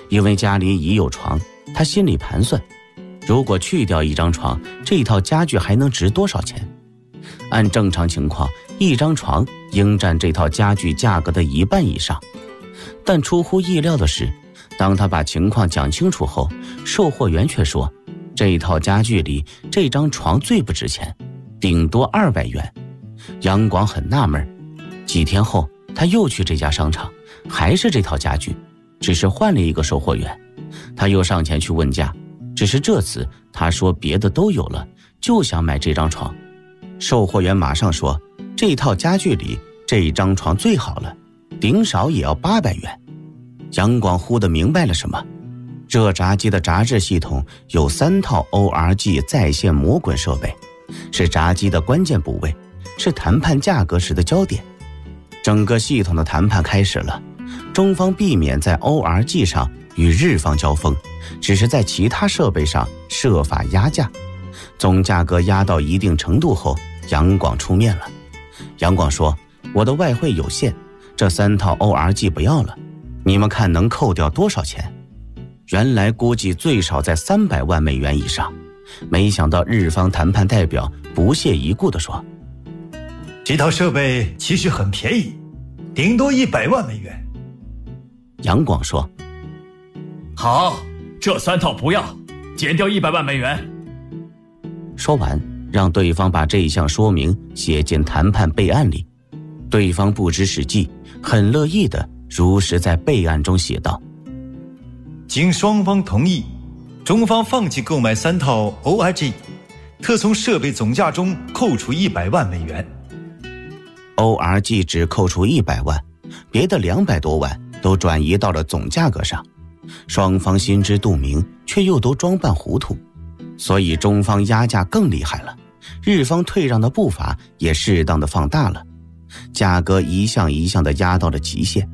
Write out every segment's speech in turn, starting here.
因为家里已有床，他心里盘算，如果去掉一张床，这套家具还能值多少钱？按正常情况，一张床应占这套家具价格的1半以上。但出乎意料的是，当他把情况讲清楚后，售货员却说，这套家具里这张床最不值钱，顶多200元。杨广很纳闷，几天后他又去这家商场，还是这套家具，只是换了一个售货员。他又上前去问价，只是这次他说别的都有了，就想买这张床。售货员马上说，这套家具里这张床最好了，顶少也要800元。杨广忽地明白了什么，热炸鸡的炸制系统有3套 ORG 在线模滚设备，是炸鸡的关键部位，是谈判价格时的焦点。整个系统的谈判开始了，中方避免在 ORG 上与日方交锋，只是在其他设备上设法压价。总价格压到一定程度后，杨广出面了。杨广说，我的外汇有限，这3套 ORG 不要了，你们看能扣掉多少钱？原来估计最少在300万美元以上，没想到日方谈判代表不屑一顾地说， 这套设备其实很便宜，顶多100万美元。 杨广说， 好，这3套不要，减掉100万美元。 说完，让对方把这一项说明写进谈判备案里。对方不知是计，很乐意地如实在备案中写道， 经双方同意，中方放弃购买3套 ORG， 特从设备总价中扣除100万美元。 ORG 只扣除100万，别的200多万都转移到了总价格上，双方心知肚明，却又都装扮糊涂，所以中方压价更厉害了，日方退让的步伐也适当的放大了，价格一项一项的压到了极限。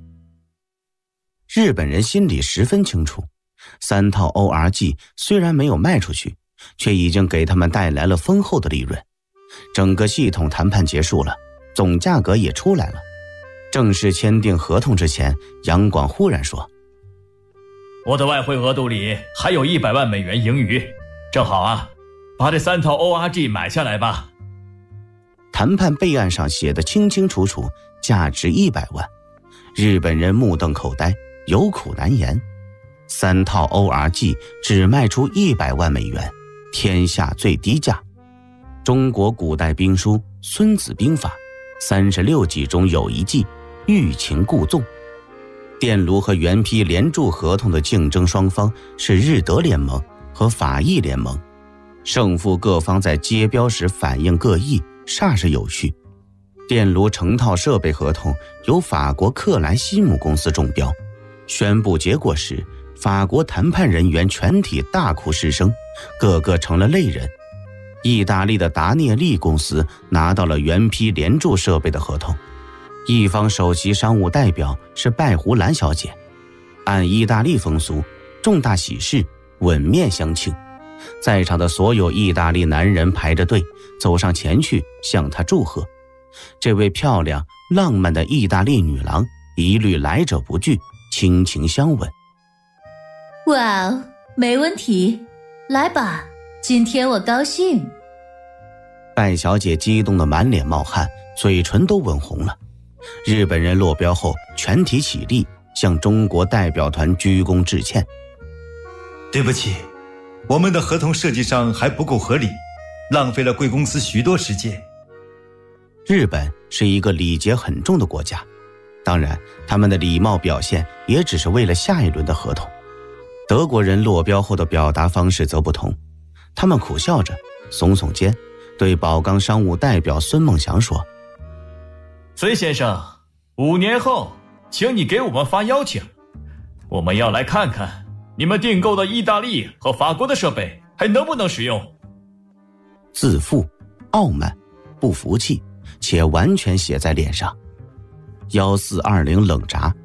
日本人心里十分清楚，3套 ORG 虽然没有卖出去，却已经给他们带来了丰厚的利润。整个系统谈判结束了，总价格也出来了。正式签订合同之前，杨广忽然说， 我的外汇额度里还有100万美元盈余，正好啊，把这3套 ORG 买下来吧。 谈判备案上写得清清楚楚，价值100万。日本人目瞪口呆，有苦难言。3套 ORG 只卖出100万美元，天下最低价。中国古代兵书《孙子兵法》36计中有一计，欲擒故纵。电炉和原批联铸合同的竞争双方是日德联盟和法意联盟，胜负各方在接标时反应各异，煞是有序。电炉成套设备合同由法国克莱西姆公司中标，宣布结果时，法国谈判人员全体大哭失声，个个成了泪人。意大利的达涅利公司拿到了原批联铸设备的合同，一方首席商务代表是拜胡兰小姐。按意大利风俗，重大喜事吻面相庆，在场的所有意大利男人排着队走上前去向她祝贺。这位漂亮浪漫的意大利女郎一律来者不拒，轻轻相吻。 哇哦，没问题，来吧，今天我高兴。 拜小姐激动得满脸冒汗，嘴唇都吻红了。日本人落标后全体起立，向中国代表团鞠躬致歉。 对不起，我们的合同设计上还不够合理，浪费了贵公司许多时间。 日本是一个礼节很重的国家，当然他们的礼貌表现也只是为了下一轮的合同。德国人落标后的表达方式则不同，他们苦笑着耸耸肩，对宝钢商务代表孙梦祥说， 孙先生，5年后请你给我们发邀请，我们要来看看你们订购的意大利和法国的设备还能不能使用。 自负、傲慢、不服气，且完全写在脸上。1420冷轧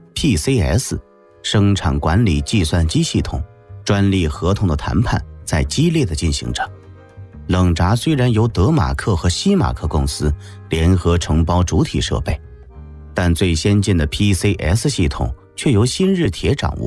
PCS 生产管理计算机系统专利合同的谈判在激烈地进行着。冷轧虽然由德马克和西马克公司联合承包主体设备，但最先进的 PCS 系统却由新日铁掌握。